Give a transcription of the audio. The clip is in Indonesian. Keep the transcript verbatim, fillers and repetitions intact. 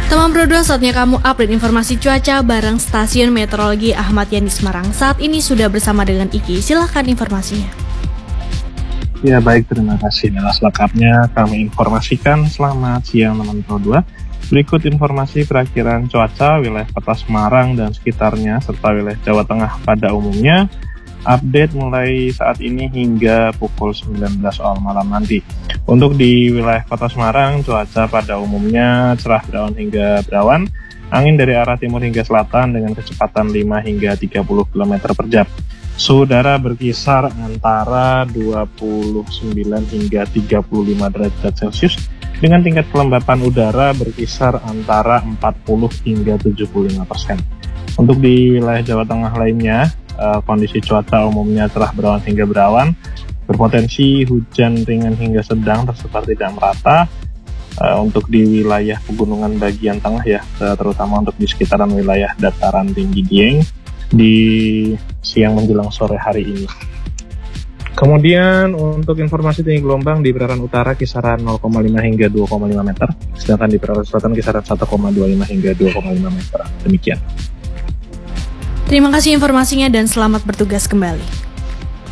Teman Pro dua, saatnya kamu update informasi cuaca bareng Stasiun Meteorologi Ahmad Yani Semarang. Saat ini sudah bersama dengan Iki, silahkan informasinya. Ya baik, terima kasih. Dan selengkapnya kami informasikan. Selamat siang teman Pro dua. Berikut informasi perakiran cuaca wilayah Kota Semarang dan sekitarnya serta wilayah Jawa Tengah pada umumnya. Update mulai saat ini hingga pukul sembilan belas awal malam nanti. Untuk di wilayah Kota Semarang, cuaca pada umumnya cerah berawan hingga berawan, angin dari arah timur hingga selatan dengan kecepatan lima hingga tiga puluh kilometer per jam. Suhu udara berkisar antara dua puluh sembilan hingga tiga puluh lima derajat Celcius dengan tingkat kelembapan udara berkisar antara empat puluh hingga tujuh puluh lima persen. Untuk di wilayah Jawa Tengah lainnya, uh, kondisi cuaca umumnya cerah berawan hingga berawan, berpotensi hujan ringan hingga sedang tersebar tidak merata. Uh, untuk di wilayah pegunungan bagian tengah ya, uh, terutama untuk di sekitaran wilayah dataran tinggi Dieng di siang menjelang sore hari ini. Kemudian untuk informasi tinggi gelombang di perairan utara kisaran nol koma lima hingga dua koma lima meter, sedangkan di perairan selatan kisaran satu koma dua lima hingga dua koma lima meter. Demikian. Terima kasih informasinya dan selamat bertugas kembali.